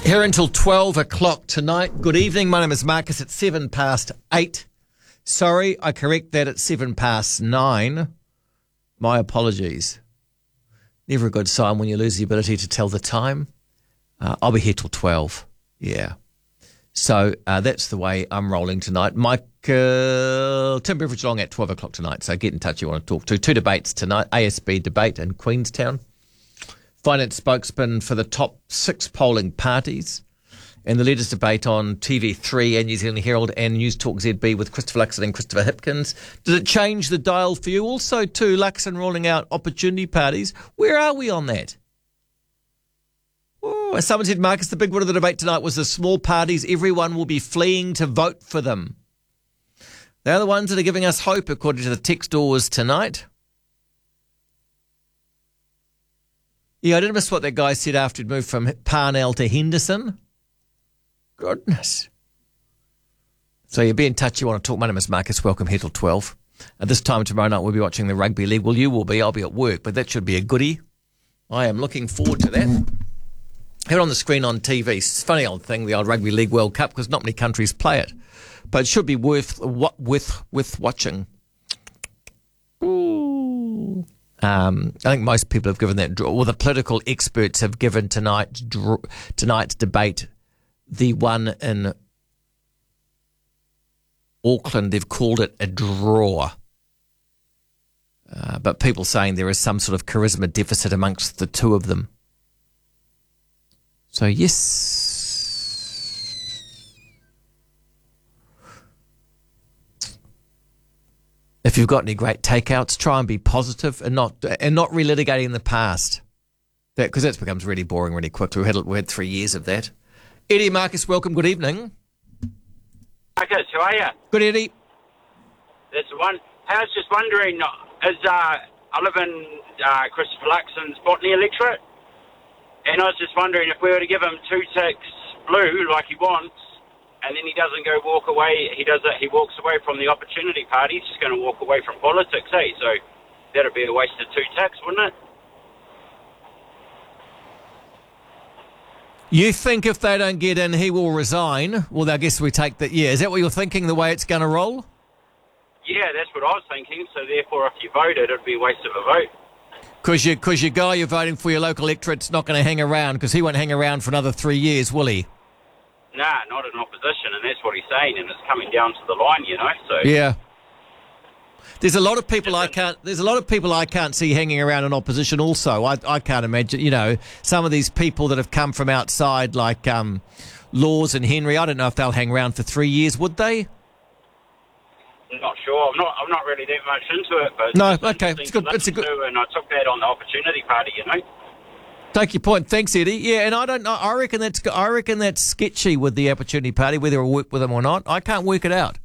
Here until 12 o'clock tonight. Good evening. My name is Marcus. It's 8:07. Sorry, I correct that at 9:07. My apologies. Never a good sign when you lose the ability to tell the time. I'll be here till 12. Yeah. So that's the way I'm rolling tonight. Tim Beveridge along at 12 o'clock tonight. So get in touch if you want to talk to. Two debates tonight. ASB debate in Queenstown. Finance spokesman for the top 6 polling parties. And the leaders debate on TV3 and New Zealand Herald and News Talk ZB with Christopher Luxon and Christopher Hipkins. Does it change the dial for you? Also, too, Luxon rolling out opportunity parties. Where are we on that? Oh, as someone said, Marcus, the big one of the debate tonight was the small parties. Everyone will be fleeing to vote for them. They're the ones that are giving us hope, according to the text doors tonight. Yeah, I didn't miss what that guy said after he'd moved from Parnell to Henderson. Goodness. So you be in touch. You want to talk. My name is Marcus. Welcome here till 12. At this time tomorrow night, we'll be watching the rugby league. Well, you will be. I'll be at work, but that should be a goodie. I am looking forward to that. Here on the screen on TV, it's a funny old thing, the old Rugby League World Cup, because not many countries play it. But it should be worth watching. Ooh. I think most people have given that draw. Well, the political experts have given tonight's debate the one in Auckland. They've called it a draw. But people saying there is some sort of charisma deficit amongst the two of them. So, yes. If you've got any great takeouts, try and be positive and not relitigating the past. Because that becomes really boring really quickly. We had 3 years of that. Eddie, Marcus, welcome. Good evening. Marcus, how are you? Good, Eddie. That's the one. I was just wondering, I live in Christopher Luxon's botany electorate, and I was just wondering if we were to give him 2 ticks blue like he wants, and then he doesn't go walk away, he walks away from the opportunity party, he's just going to walk away from politics, eh? So that'd be a waste of 2 ticks, wouldn't it? You think if they don't get in, he will resign? Well, I guess we take that. Yeah, is that what you're thinking, the way it's going to roll? Yeah, that's what I was thinking. So therefore, if you voted, it'd be a waste of a vote. Because your guy you're voting for, your local electorate's not going to hang around, because he won't hang around for another 3 years, will he? Nah, not in opposition, and that's what he's saying, and it's coming down to the line, you know. So yeah. There's a lot of people I can't see hanging around in opposition also. I can't imagine, some of these people that have come from outside, like Laws and Henry, I don't know if they'll hang around for 3 years, would they? I'm not sure. I'm not really that much into it, but no, okay, it's good. It's a good. And I took that on the opportunity party, Take your point. Thanks, Eddie. Yeah, and I don't know. I reckon that's sketchy with the opportunity party, whether it'll work with them or not. I can't work it out.